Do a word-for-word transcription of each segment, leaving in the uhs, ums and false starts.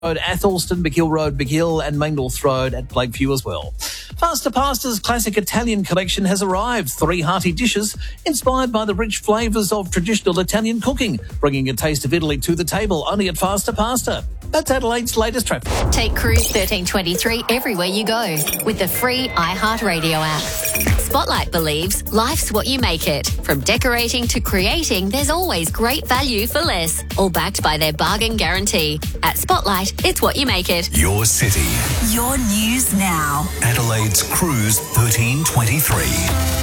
Road, Atholston, Big Hill Road, Big Hill, and Mangnorth Road at Blakeview as well. Faster Pasta's classic Italian collection has arrived. Three hearty dishes inspired by the rich flavours of traditional Italian cooking, bringing a taste of Italy to the table only at Faster Pasta. That's Adelaide's latest traffic. Take Cruise thirteen twenty-three everywhere you go with the free iHeartRadio app. Spotlight believes life's what you make it. From decorating to creating, there's always great value for less. All backed by their bargain guarantee. At Spotlight, it's what you make it. Your city. Your news now. Adelaide's Cruise thirteen twenty-three.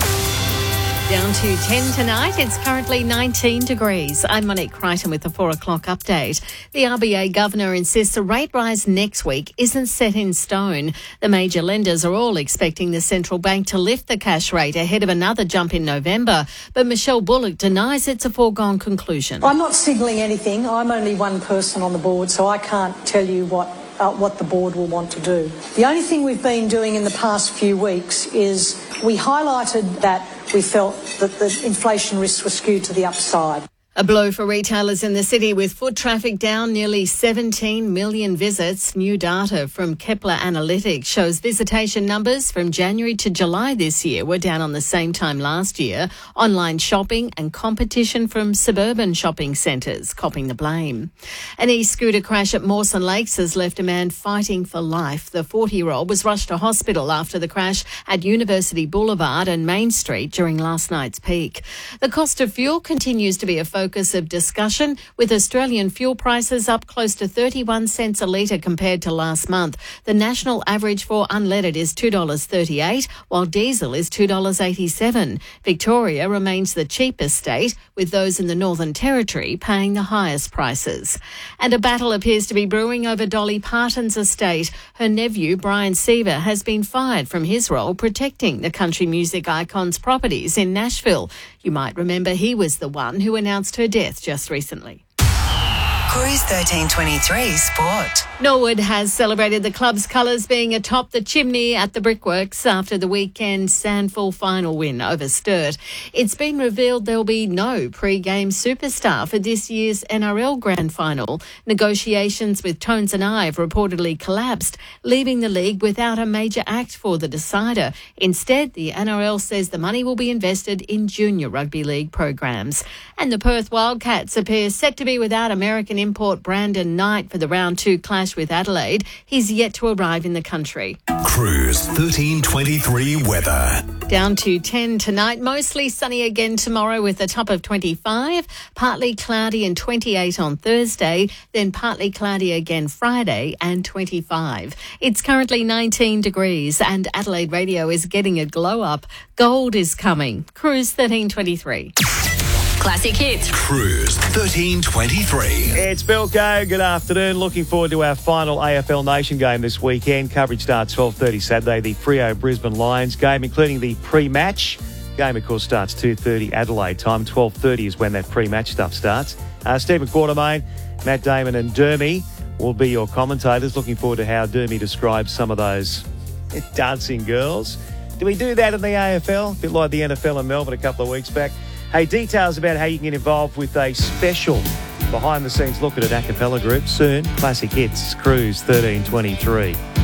Down to ten tonight. It's currently nineteen degrees. I'm Monique Crichton with the four o'clock update. The R B A governor insists a rate rise next week isn't set in stone. The major lenders are all expecting the central bank to lift the cash rate ahead of another jump in November. But Michelle Bullock denies it's a foregone conclusion. I'm not signalling anything. I'm only one person on the board, so I can't tell you what Uh, what the board will want to do. The only thing we've been doing in the past few weeks is we highlighted that we felt that the inflation risks were skewed to the upside. A blow for retailers in the city with foot traffic down nearly seventeen million visits. New data from Kepler Analytics shows visitation numbers from January to July this year were down on the same time last year. Online shopping and competition from suburban shopping centres copping the blame. An e-scooter crash at Mawson Lakes has left a man fighting for life. The forty-year-old was rushed to hospital after the crash at University Boulevard and Main Street during last night's peak. The cost of fuel continues to be a focus Focus of discussion, with Australian fuel prices up close to thirty-one cents a litre compared to last month. The national average for unleaded is two dollars thirty-eight, while diesel is two dollars eighty-seven. Victoria remains the cheapest state, with those in the Northern Territory paying the highest prices. And a battle appears to be brewing over Dolly Parton's estate. Her nephew, Brian Seaver, has been fired from his role protecting the country music icon's properties in Nashville. You might remember he was the one who announced her death just recently. Cruise thirteen twenty-three Sport. Norwood has celebrated the club's colours being atop the chimney at the Brickworks after the weekend Sandful final win over Sturt. It's been revealed there'll be no pre-game superstar for this year's N R L Grand Final. Negotiations with Tones and I have reportedly collapsed, leaving the league without a major act for the decider. Instead, the N R L says the money will be invested in junior rugby league programs. And the Perth Wildcats appear set to be without American import Brandon Knight for the round two clash with Adelaide. He's yet to arrive in the country. Cruise thirteen twenty-three weather. Down to ten tonight, mostly sunny again tomorrow with a top of twenty-five, partly cloudy and twenty-eight on Thursday, then partly cloudy again Friday and twenty-five. It's currently nineteen degrees and Adelaide Radio is getting a glow up. Gold is coming. Cruise thirteen twenty-three. Classic hits. Cruise thirteen twenty-three. It's Bill Go. Good afternoon. Looking forward to our final A F L Nation game this weekend. Coverage starts twelve thirty Saturday. The Freo Brisbane Lions game, including the pre-match game, of course, starts two thirty Adelaide time. twelve thirty is when that pre-match stuff starts. Uh, Stephen Quartermain, Matt Damon and Dermy will be your commentators. Looking forward to how Dermy describes some of those dancing girls. Do we do that in the A F L? A bit like the N F L in Melbourne a couple of weeks back. Hey, details about how you can get involved with a special behind-the-scenes look at an a cappella group soon. Classic Hits, Cruise thirteen twenty-three.